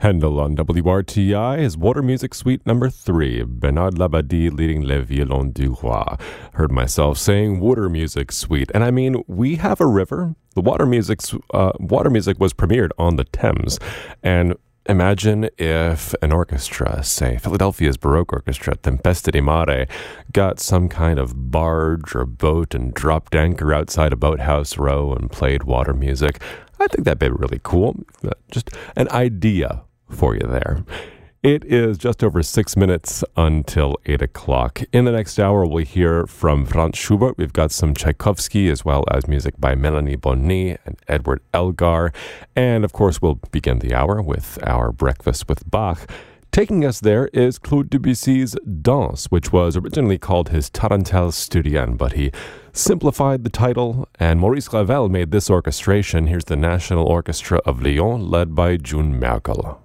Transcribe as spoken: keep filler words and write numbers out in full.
Handel on W R T I is Water Music Suite number three, Bernard Labadie leading Le Violon du Roi. Heard myself saying Water Music Suite, and I mean, we have a river. The water music, uh, water music was premiered on the Thames, and imagine if an orchestra, say Philadelphia's Baroque Orchestra, Tempesta di Mare, got some kind of barge or boat and dropped anchor outside a boathouse row and played water music. I think that'd be really cool. Just an idea for you there. It is just over six minutes until eight o'clock. In the next hour, we'll hear from Franz Schubert. We've got some Tchaikovsky, as well as music by Melanie Bonny and Edward Elgar. And, of course, we'll begin the hour with our Breakfast with Bach. Taking us there is Claude Debussy's Danse, which was originally called his Tarentelle Sturienne, but he simplified the title, and Maurice Ravel made this orchestration. Here's the National Orchestra of Lyon, led by June Merkel.